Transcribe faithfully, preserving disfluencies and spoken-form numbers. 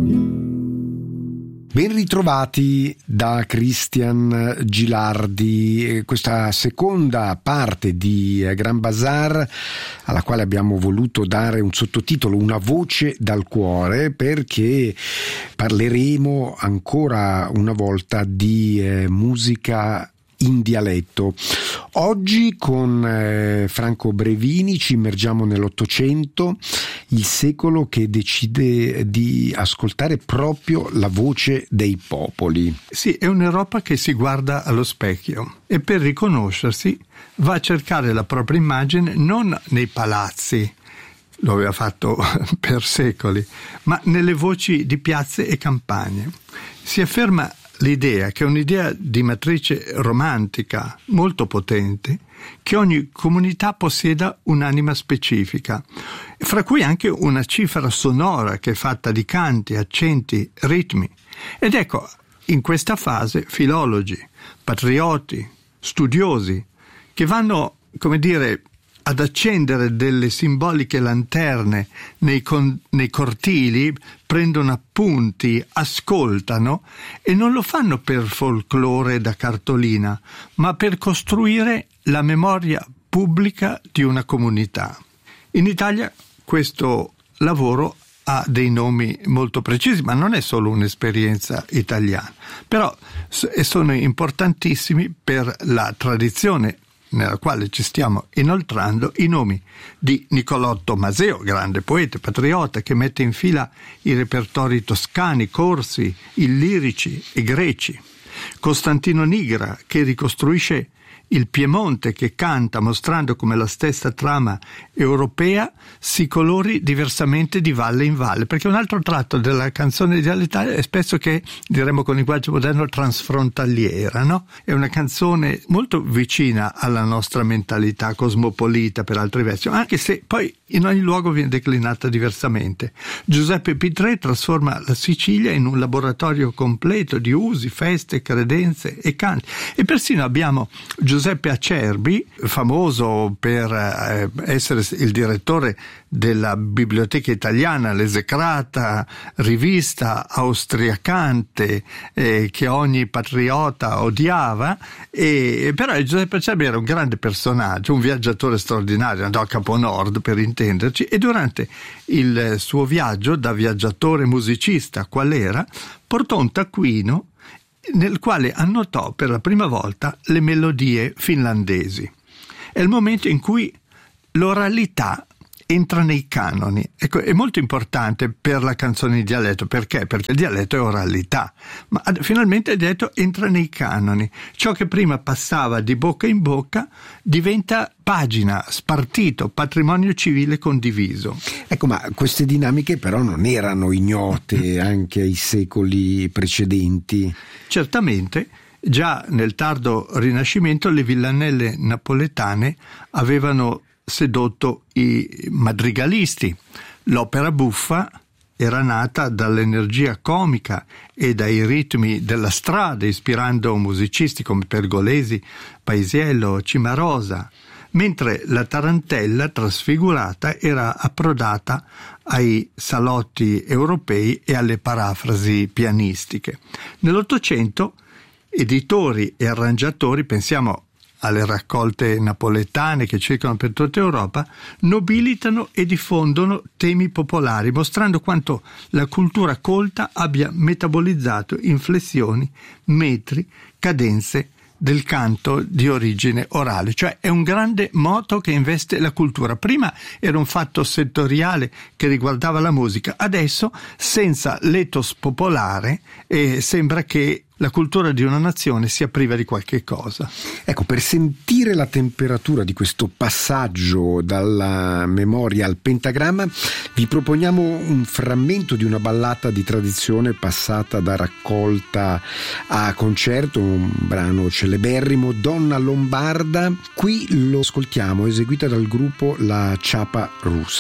Ben ritrovati da Christian Gilardi, questa seconda parte di Grand Bazar alla quale abbiamo voluto dare un sottotitolo, una voce dal cuore, perché parleremo ancora una volta di eh, musica in dialetto. Oggi con eh, Franco Brevini ci immergiamo nell'Ottocento, il secolo che decide di ascoltare proprio la voce dei popoli. Sì, è un'Europa che si guarda allo specchio e per riconoscersi va a cercare la propria immagine non nei palazzi, lo aveva fatto per secoli, ma nelle voci di piazze e campagne. Si afferma l'idea, che è un'idea di matrice romantica molto potente, che ogni comunità possieda un'anima specifica, fra cui anche una cifra sonora che è fatta di canti, accenti, ritmi. Ed ecco, in questa fase filologi, patrioti, studiosi, che vanno, come dire, ad accendere delle simboliche lanterne nei, con, nei cortili, prendono appunti, ascoltano e non lo fanno per folklore da cartolina, ma per costruire la memoria pubblica di una comunità. In Italia questo lavoro ha dei nomi molto precisi, ma non è solo un'esperienza italiana, però sono importantissimi per la tradizione nella quale ci stiamo inoltrando, i nomi di Niccolò Tommaseo, grande poeta, patriota, che mette in fila i repertori toscani, corsi, illirici e greci; Costantino Nigra, che ricostruisce il Piemonte, che canta mostrando come la stessa trama europea si colori diversamente di valle in valle, perché un altro tratto della canzone dialettale è spesso che, diremmo con linguaggio moderno, transfrontaliera, no? È una canzone molto vicina alla nostra mentalità cosmopolita per altri versi, anche se poi in ogni luogo viene declinata diversamente. Giuseppe Pitrè trasforma la Sicilia in un laboratorio completo di usi, feste, credenze e canti, e persino abbiamo Giuseppe Acerbi, famoso per eh, essere il direttore della Biblioteca Italiana, l'esecrata rivista austriacante eh, che ogni patriota odiava, e però Giuseppe Acerbi era un grande personaggio, un viaggiatore straordinario, andò a Capo Nord per intenderci, e durante il suo viaggio da viaggiatore musicista qual era, portò un taccuino nel quale annotò per la prima volta le melodie finlandesi. È il momento in cui l'oralità entra nei canoni. Ecco, è molto importante per la canzone in dialetto. Perché? Perché il dialetto è oralità, ma finalmente il dialetto entra nei canoni. Ciò che prima passava di bocca in bocca diventa pagina, spartito, patrimonio civile condiviso. Ecco, ma queste dinamiche però non erano ignote anche ai secoli precedenti. Certamente. Già nel tardo Rinascimento le villanelle napoletane avevano sedotto i madrigalisti. L'opera buffa era nata dall'energia comica e dai ritmi della strada, ispirando musicisti come Pergolesi, Paisiello, Cimarosa, mentre la tarantella trasfigurata era approdata ai salotti europei e alle parafrasi pianistiche. Nell'Ottocento editori e arrangiatori, pensiamo alle raccolte napoletane che circolano per tutta Europa, nobilitano e diffondono temi popolari, mostrando quanto la cultura colta abbia metabolizzato inflessioni, metri, cadenze del canto di origine orale. Cioè è un grande moto che investe la cultura. Prima era un fatto settoriale che riguardava la musica, adesso senza l'ethos popolare eh, sembra che la cultura di una nazione sia priva di qualche cosa. Ecco, per sentire la temperatura di questo passaggio dalla memoria al pentagramma, vi proponiamo un frammento di una ballata di tradizione passata da raccolta a concerto, un brano celeberrimo, Donna Lombarda. Qui lo ascoltiamo, eseguita dal gruppo La Chapa Russa.